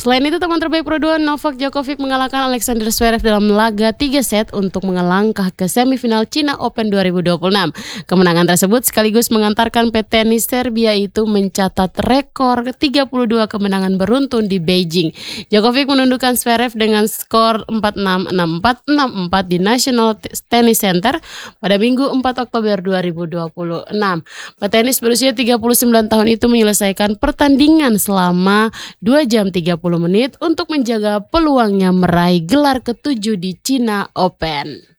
Selain itu, teman terbaik Pro 2 Novak Djokovic mengalahkan Alexander Zverev dalam laga 3 set untuk melangkah ke semifinal China Open 2026. Kemenangan tersebut sekaligus mengantarkan petenis Serbia itu mencatat rekor 32 kemenangan beruntun di Beijing. Djokovic menundukkan Zverev dengan skor 4-6, 6-4, 6-4 di National Tennis Center pada Minggu 4 Oktober 2026. Petenis berusia 39 tahun itu menyelesaikan pertandingan selama 2 jam 30 menit untuk menjaga peluangnya meraih gelar ke-7 di China Open.